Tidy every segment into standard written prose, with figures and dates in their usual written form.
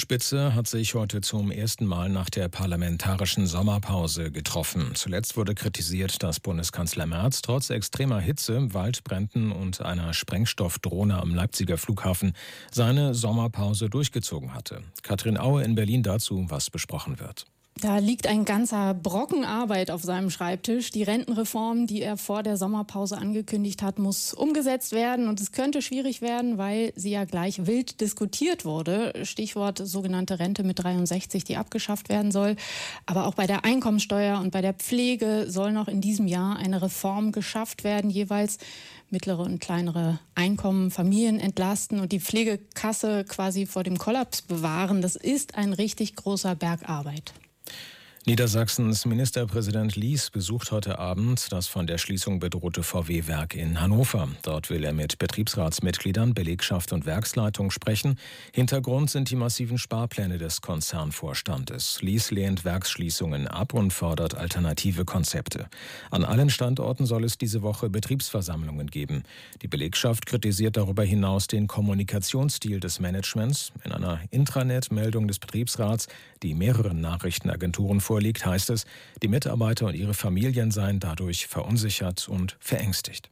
CDU-Spitze hat sich heute zum ersten Mal nach der parlamentarischen Sommerpause getroffen. Zuletzt wurde kritisiert, dass Bundeskanzler Merz trotz extremer Hitze, Waldbränden und einer Sprengstoffdrohne am Leipziger Flughafen seine Sommerpause durchgezogen hatte. Katrin Aue in Berlin dazu, was besprochen wird. Da liegt ein ganzer Brocken Arbeit auf seinem Schreibtisch. Die Rentenreform, die er vor der Sommerpause angekündigt hat, muss umgesetzt werden. Und es könnte schwierig werden, weil sie ja gleich wild diskutiert wurde. Stichwort sogenannte Rente mit 63, die abgeschafft werden soll. Aber auch bei der Einkommensteuer und bei der Pflege soll noch in diesem Jahr eine Reform geschafft werden, jeweils mittlere und kleinere Einkommen, Familien entlasten und die Pflegekasse quasi vor dem Kollaps bewahren. Das ist ein richtig großer Berg Arbeit. Niedersachsens Ministerpräsident Lies besucht heute Abend das von der Schließung bedrohte VW-Werk in Hannover. Dort will er mit Betriebsratsmitgliedern, Belegschaft und Werksleitung sprechen. Hintergrund sind die massiven Sparpläne des Konzernvorstandes. Lies lehnt Werksschließungen ab und fordert alternative Konzepte. An allen Standorten soll es diese Woche Betriebsversammlungen geben. Die Belegschaft kritisiert darüber hinaus den Kommunikationsstil des Managements. In einer Intranet-Meldung des Betriebsrats, die mehreren Nachrichtenagenturen vorliegt, heißt es, die Mitarbeiter und ihre Familien seien dadurch verunsichert und verängstigt.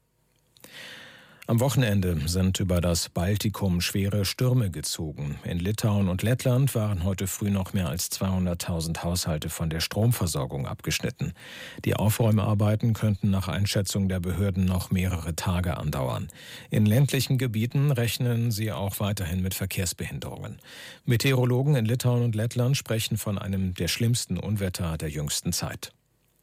Am Wochenende sind über das Baltikum schwere Stürme gezogen. In Litauen und Lettland waren heute früh noch mehr als 200.000 Haushalte von der Stromversorgung abgeschnitten. Die Aufräumarbeiten könnten nach Einschätzung der Behörden noch mehrere Tage andauern. In ländlichen Gebieten rechnen sie auch weiterhin mit Verkehrsbehinderungen. Meteorologen in Litauen und Lettland sprechen von einem der schlimmsten Unwetter der jüngsten Zeit.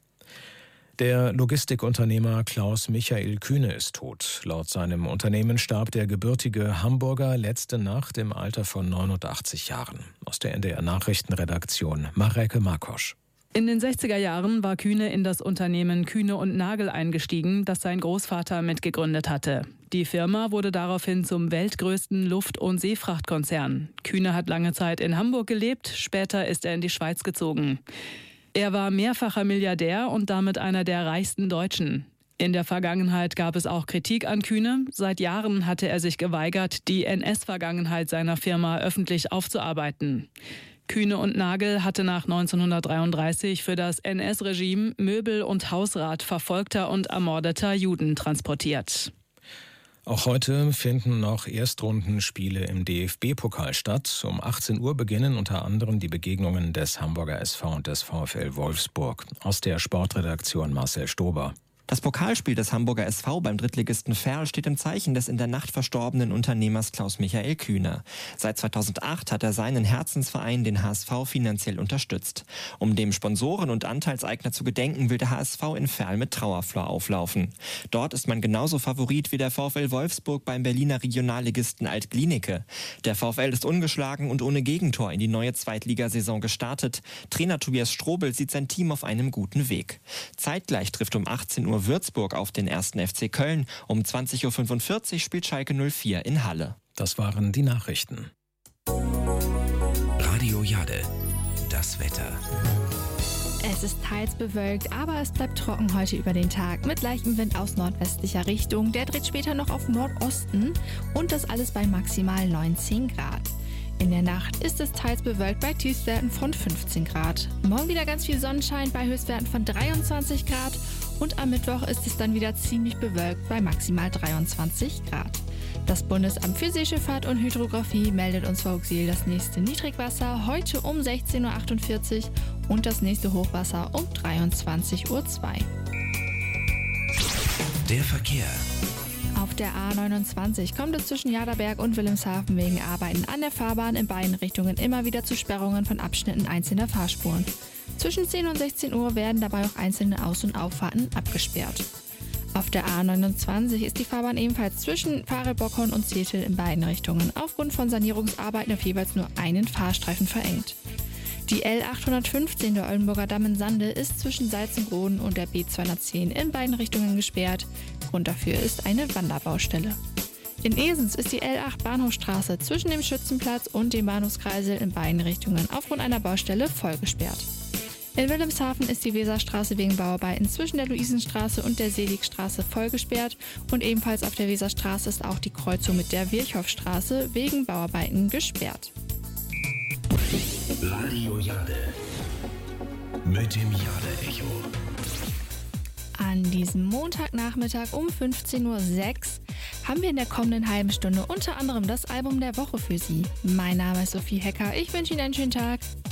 Der Logistikunternehmer Klaus Michael Kühne ist tot. Laut seinem Unternehmen starb der gebürtige Hamburger letzte Nacht im Alter von 89 Jahren. Aus der NDR Nachrichtenredaktion Mareike Markosch. In den 60er Jahren war Kühne in das Unternehmen Kühne und Nagel eingestiegen, das sein Großvater mitgegründet hatte. Die Firma wurde daraufhin zum weltgrößten Luft- und Seefrachtkonzern. Kühne hat lange Zeit in Hamburg gelebt, später ist er in die Schweiz gezogen. Er war mehrfacher Milliardär und damit einer der reichsten Deutschen. In der Vergangenheit gab es auch Kritik an Kühne. Seit Jahren hatte er sich geweigert, die NS-Vergangenheit seiner Firma öffentlich aufzuarbeiten. Kühne und Nagel hatte nach 1933 für das NS-Regime Möbel und Hausrat verfolgter und ermordeter Juden transportiert. Auch heute finden noch Erstrundenspiele im DFB-Pokal statt. Um 18 Uhr beginnen unter anderem die Begegnungen des Hamburger SV und des VfL Wolfsburg. Aus der Sportredaktion Marcel Stober. Das Pokalspiel des Hamburger SV beim Drittligisten Verl steht im Zeichen des in der Nacht verstorbenen Unternehmers Klaus Michael Kühne. Seit 2008 hat er seinen Herzensverein, den HSV, finanziell unterstützt. Um dem Sponsoren und Anteilseigner zu gedenken, will der HSV in Verl mit Trauerflor auflaufen. Dort ist man genauso Favorit wie der VfL Wolfsburg beim Berliner Regionalligisten Alt-Glienicke. Der VfL ist ungeschlagen und ohne Gegentor in die neue Zweitligasaison gestartet. Trainer Tobias Strobel sieht sein Team auf einem guten Weg. Zeitgleich trifft um 18 Uhr Würzburg auf den 1. FC Köln. Um 20.45 Uhr spielt Schalke 04 in Halle. Das waren die Nachrichten. Radio Jade, das Wetter. Es ist teils bewölkt, aber es bleibt trocken heute über den Tag mit leichtem Wind aus nordwestlicher Richtung. Der dreht später noch auf Nordosten und das alles bei maximal 19 Grad. In der Nacht ist es teils bewölkt bei Tiefstwerten von 15 Grad. Morgen wieder ganz viel Sonnenschein bei Höchstwerten von 23 Grad und am Mittwoch ist es dann wieder ziemlich bewölkt bei maximal 23 Grad. Das Bundesamt für Seeschifffahrt und Hydrographie meldet uns vor Uxil das nächste Niedrigwasser heute um 16.48 Uhr und das nächste Hochwasser um 23.02 Uhr. Der Verkehr. Auf der A29 kommt es zwischen Jaderberg und Wilhelmshaven wegen Arbeiten an der Fahrbahn in beiden Richtungen immer wieder zu Sperrungen von Abschnitten einzelner Fahrspuren. Zwischen 10 und 16 Uhr werden dabei auch einzelne Aus- und Auffahrten abgesperrt. Auf der A29 ist die Fahrbahn ebenfalls zwischen Farel-Bockhorn und Zetel in beiden Richtungen aufgrund von Sanierungsarbeiten auf jeweils nur einen Fahrstreifen verengt. Die L815 der Oldenburger Damm in Sande ist zwischen Salzengroden und der B210 in beiden Richtungen gesperrt. Grund dafür ist eine Wanderbaustelle. In Esens ist die L8 Bahnhofstraße zwischen dem Schützenplatz und dem Bahnhofskreisel in beiden Richtungen aufgrund einer Baustelle voll gesperrt. In Wilhelmshaven ist die Weserstraße wegen Bauarbeiten zwischen der Luisenstraße und der Seligstraße voll gesperrt und ebenfalls auf der Weserstraße ist auch die Kreuzung mit der Virchowstraße wegen Bauarbeiten gesperrt. Radio Jade. Mit dem Jade-Echo. An diesem Montagnachmittag um 15:06 Uhr haben wir in der kommenden halben Stunde unter anderem das Album der Woche für Sie. Mein Name ist Sophie Hecker. Ich wünsche Ihnen einen schönen Tag.